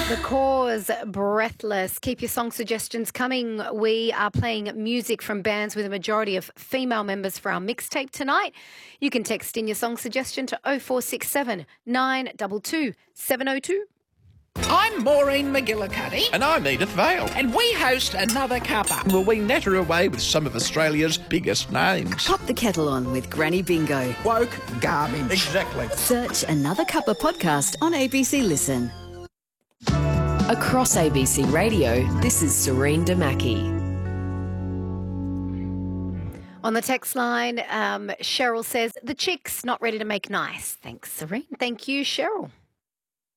The Cause, Breathless. Keep your song suggestions coming. We are playing music from bands with a majority of female members for our mixtape tonight. You can text in your song suggestion to 0467 922 702. I'm Maureen McGillicuddy. And I'm Edith Vale. And we host Another Cuppa. Will we natter away with some of Australia's biggest names? Pop the kettle on with Granny Bingo. Woke garbage. Exactly. Search Another Cuppa podcast on ABC Listen. Across ABC Radio, this is Serene Damaki. On the text line, Cheryl says, the chick's not ready to make nice. Thanks, Serene. Thank you, Cheryl.